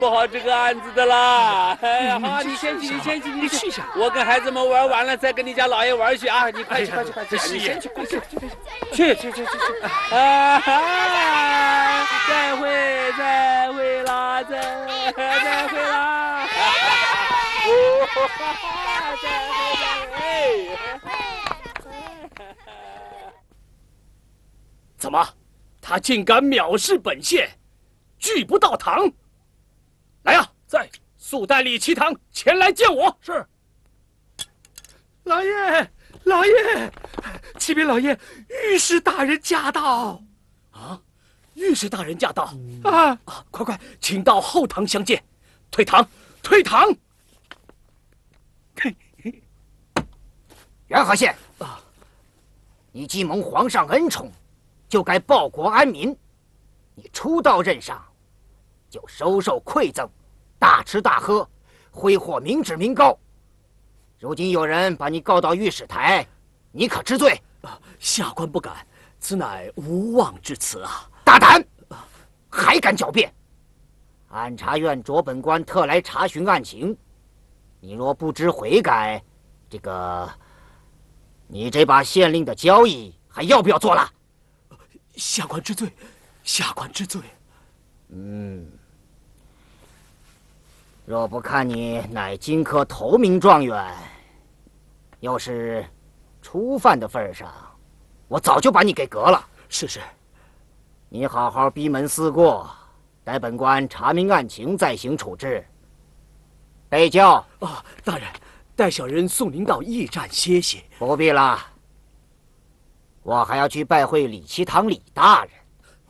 不好这个案子的啦。哎，好，你先去，你去一下。我跟孩子们玩完了，再跟你家老爷玩去啊！你快去，你先去，快去。啊哈！再会啦，再会啦！再会。 怎么，他竟敢藐视本县，拒不到堂？来呀，速带李奇堂前来见我。是。 老爷，启禀老爷，御史大人驾到。 啊，御史大人驾到啊！ 快，请到后堂相见。退堂。 元和县你既蒙皇上恩宠，就该报国安民。你初到任上，就收受馈赠，大吃大喝，挥霍民脂民膏。如今有人把你告到御史台，你可知罪？ 下官不敢，此乃无妄之词啊！ 大胆，还敢狡辩！按察院着本官特来查询案情，你若不知悔改，你这把县令的交易还要不要做了？ 下官知罪。 若不看你乃金科头名状元，要是初犯的份上，我早就把你给革了。 是。 你好好闭门思过，待本官查明案情再行处置。备轿。 大人，待小人送您到驿站歇歇。 不必了，我还要去拜会李奇堂李大人。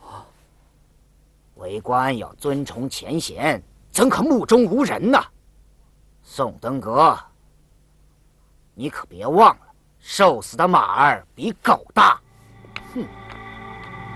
为官要尊崇前贤，怎可目中无人呢？宋登阁，你可别忘了，瘦死的马儿比狗大。哼。